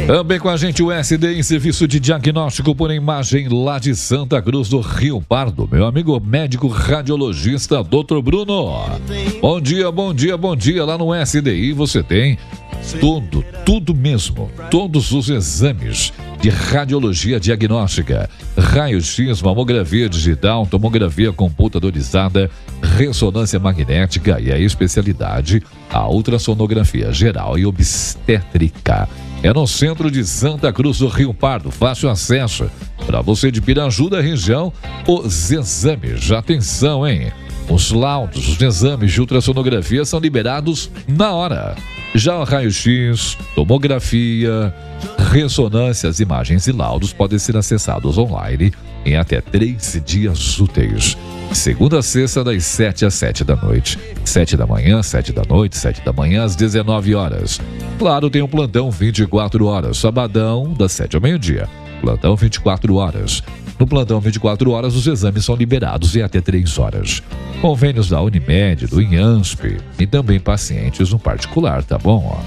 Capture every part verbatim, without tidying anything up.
Também com a gente o S D em serviço de diagnóstico por imagem lá de Santa Cruz do Rio Pardo. Meu amigo médico radiologista doutor Bruno. Bom dia, bom dia, bom dia. Lá no S D I você tem tudo, tudo mesmo. Todos os exames de radiologia diagnóstica, raio-x, mamografia digital, tomografia computadorizada, ressonância magnética e a especialidade, a ultrassonografia geral e obstétrica. É no centro de Santa Cruz do Rio Pardo, fácil acesso. Para você de Piraju da região, os exames. Atenção, hein? Os laudos, os exames de ultrassonografia são liberados na hora. Já o raio-x, tomografia, ressonâncias, imagens e laudos podem ser acessados online em até três dias úteis. Segunda a sexta, das sete às sete da noite. Sete da manhã, sete da noite, sete da manhã às dezenove horas. Claro, tem um plantão vinte e quatro horas. Sabadão, das sete ao meio-dia. Plantão vinte e quatro horas. No plantão vinte e quatro horas, os exames são liberados em até três horas. Convênios da Unimed, do INHANSP e também pacientes no particular, tá bom?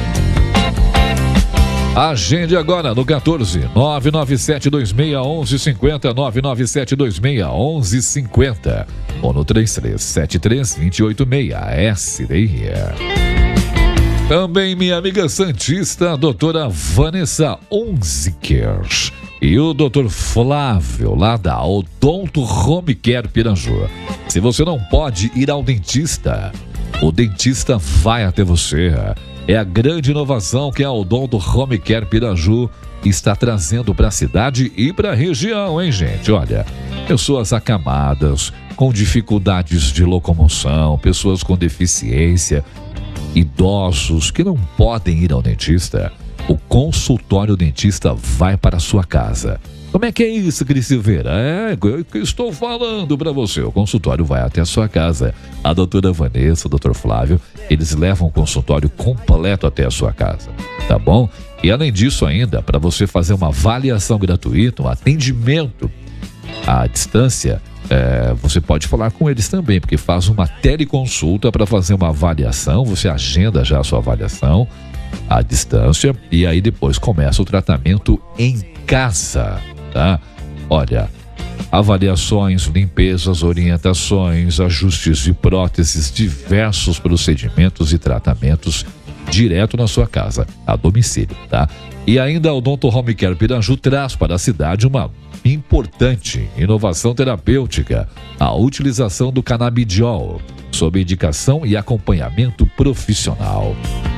Agende agora no quatorze, nove nove sete dois seis um um cinco zero, nove nove sete dois seis um um cinco zero ou no três três sete três dois oito seis S D I. Também minha amiga santista, a doutora Vanessa Unziker e o doutor Flávio, lá da Odonto Home Care Piraju. Se você não pode ir ao dentista, o dentista vai até você. É a grande inovação que a Odonto Home Care Piraju está trazendo para a cidade e para a região, hein, gente? Olha, pessoas acamadas, com dificuldades de locomoção, pessoas com deficiência, idosos que não podem ir ao dentista, o consultório dentista vai para a sua casa. Como é que é isso, Cris Silveira? É o que eu estou falando para você. O consultório vai até a sua casa. A doutora Vanessa, o doutor Flávio, eles levam o consultório completo até a sua casa, tá bom? E além disso ainda, para você fazer uma avaliação gratuita, um atendimento à distância, é, você pode falar com eles também, porque faz uma teleconsulta para fazer uma avaliação, você agenda já a sua avaliação à distância e aí depois começa o tratamento em casa, tá? Olha, avaliações, limpezas, orientações, ajustes de próteses, diversos procedimentos e tratamentos direto na sua casa, a domicílio, tá? E ainda a Odonto Home Care Piraju traz para a cidade uma importante inovação terapêutica, a utilização do canabidiol, sob indicação e acompanhamento profissional.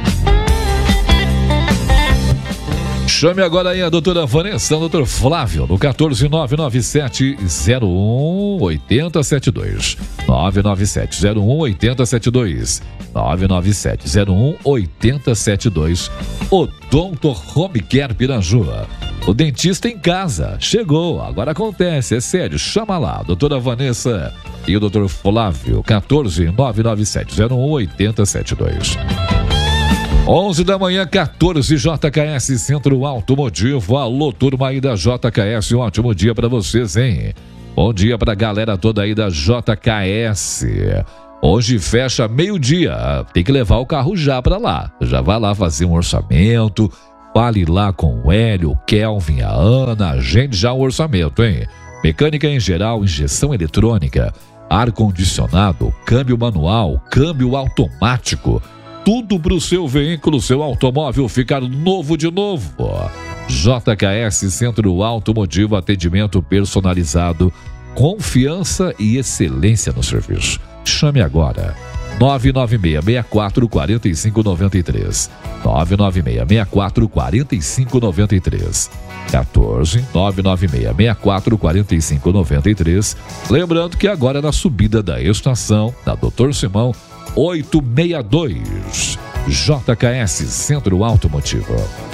Chame agora aí a doutora Vanessa, o doutor Flávio, no quatorze, nove nove sete zero um oito zero sete dois. nove nove sete zero um oito zero sete dois. nove nove sete zero um oito zero sete dois. Odonto Home Care Piraju. O dentista em casa. Chegou, agora acontece, é sério. Chama lá, a doutora Vanessa e o doutor Flávio. quatorze, nove nove sete zero um oito zero sete dois. onze da manhã, quatorze, J K S Centro Automotivo. Alô, turma aí da J K S, um ótimo dia pra vocês, hein? Bom dia pra galera toda aí da J K S. Hoje fecha meio-dia, tem que levar o carro já pra lá. Já vai lá fazer um orçamento, fale lá com o Hélio, o Kelvin, a Ana, agende já o orçamento, hein? Mecânica em geral, injeção eletrônica, ar-condicionado, câmbio manual, câmbio automático. Tudo para o seu veículo, seu automóvel ficar novo de novo. J K S Centro Automotivo, atendimento personalizado, confiança e excelência no serviço. Chame agora. nove nove seis, seis quatro quatro cinco nove três. nove nove seis, seis quatro quatro cinco nove três. quatorze, nove nove seis, seis quatro quatro cinco nove três. Lembrando que agora na subida da estação, na doutor Simão, oitocentos e sessenta e dois. J K S Centro Automotivo.